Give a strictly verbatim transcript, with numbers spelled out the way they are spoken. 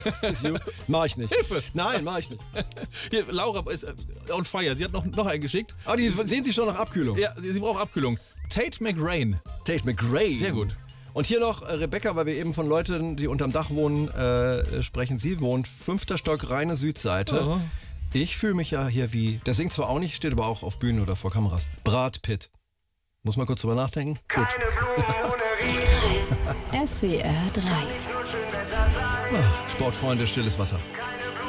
Mach ich nicht. Hilfe! Nein, mach ich nicht. Hier, Laura ist äh, on fire. Sie hat noch, noch einen geschickt. Aber die sehen Sie schon nach Abkühlung. Ja, sie, sie braucht Abkühlung. Tate McRae. Tate McRae. Sehr gut. Und hier noch äh, Rebecca, weil wir eben von Leuten, die unterm Dach wohnen, äh, sprechen. Sie wohnt fünfter Stock, reine Südseite. Oh. Ich fühle mich ja hier wie, der singt zwar auch nicht, steht aber auch auf Bühnen oder vor Kameras. Brad Pitt. Muss mal kurz drüber nachdenken. Gut. S W R drei. Ah, Sportfreunde, stilles Wasser.